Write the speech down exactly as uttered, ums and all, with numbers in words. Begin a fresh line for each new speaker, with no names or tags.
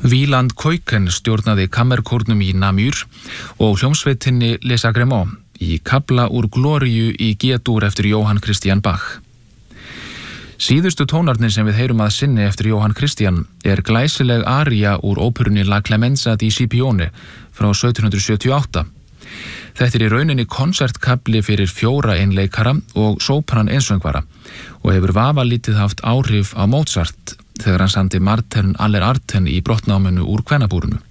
Wieland Keuken stjórnaði kammerkórnum í Namur og hljómsveitinni Les Agréments í kafla úr Glóríu í G-dúr eftir Jóhann Christian Bach. Síðustu tónarnir sem við heyrum að sinni eftir Jóhann Christian er glæsileg aría úr óperunni La Clemenza di Scipione frá sautján hundrað sjötíu og átta. Þetta er í rauninni konsertkafli fyrir fjóra einleikara og sópran einsöngvara og hefur vafalítið haft áhrif á Mozart þegar hann samdi Martin aller Arten í brottnáminu úr kvennabúrinu.